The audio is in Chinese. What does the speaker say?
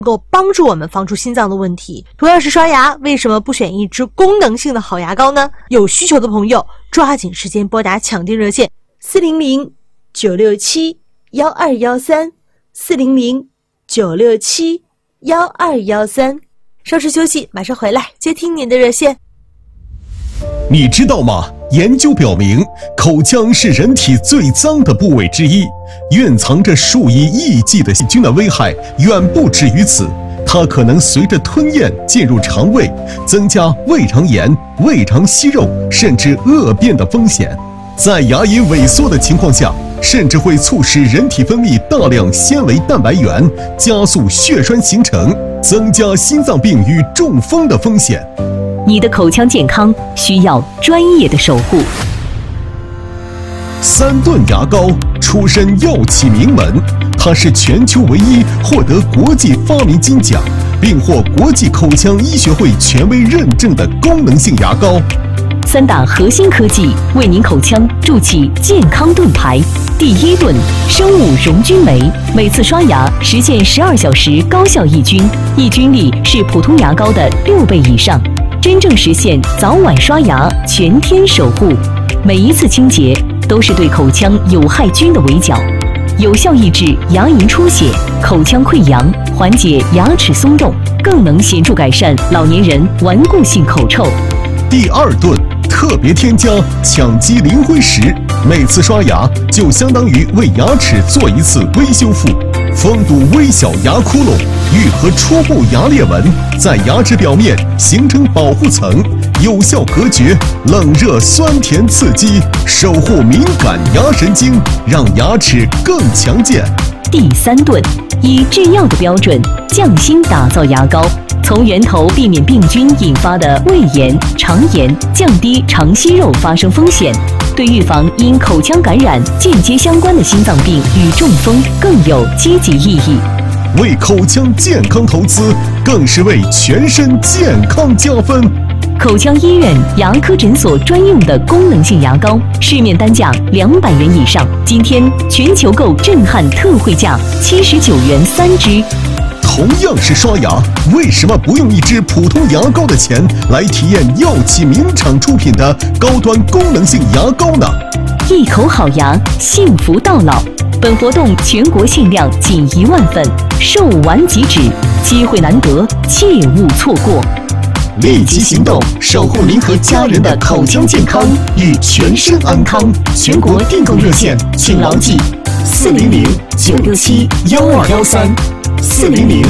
能够帮助我们防出心脏的问题。同样是刷牙，为什么不选一支功能性的好牙膏呢？有需求的朋友抓紧时间拨打抢订热线400-967-1213，400-967-1213。稍事休息，马上回来接听您的热线。 你知道吗？研究表明，口腔是人体最脏的部位之一，蕴藏着数以亿计的细菌的危害远不止于此。它可能随着吞咽进入肠胃，增加胃肠炎、胃肠息肉，甚至恶变的风险。在牙龈萎缩的情况下，甚至会促使人体分泌大量纤维蛋白原，加速血栓形成，增加心脏病与中风的风险。 你的口腔健康需要专业的守护。 三顿牙膏出身药企名门，它是全球唯一获得国际发明金奖，并获国际口腔医学会权威认证的功能性牙膏。 三大核心科技为您口腔筑起健康盾牌。第一盾，生物溶菌酶，每次刷牙实现12小时高效抑菌，抑菌力是普通牙膏的6倍以上，真正实现早晚刷牙全天守护。每一次清洁都是对口腔有害菌的围剿，有效抑制牙龈出血、口腔溃疡，缓解牙齿松动，更能显著改善老年人顽固性口臭。 第二盾，特别添加羟基磷灰石，每次刷牙就相当于为牙齿做一次微修复，封堵微小牙窟窿，愈合初步牙裂纹，在牙齿表面形成保护层，有效隔绝冷热酸甜刺激，守护敏感牙神经，让牙齿更强健。 第三盾，以制药的标准匠心打造牙膏，从源头避免病菌引发的胃炎、肠炎，降低肠息肉发生风险，对预防因口腔感染间接相关的心脏病与中风更有积极意义。 为口腔健康投资，更是为全身健康加分。 口腔医院牙科诊所专用的功能性牙膏，市面单价200元以上，今天全球购震撼特惠价79元3支。 同样是刷牙，为什么不用一支普通牙膏的钱来体验药企名厂出品的高端功能性牙膏呢？ 一口好牙，幸福到老。本活动全国限量仅1万份，售完即止，机会难得，切勿错过。 立即行动，守护您和家人的口腔健康与全身安康。全国订购热线，请牢记：400-967-1213，400-967-1213。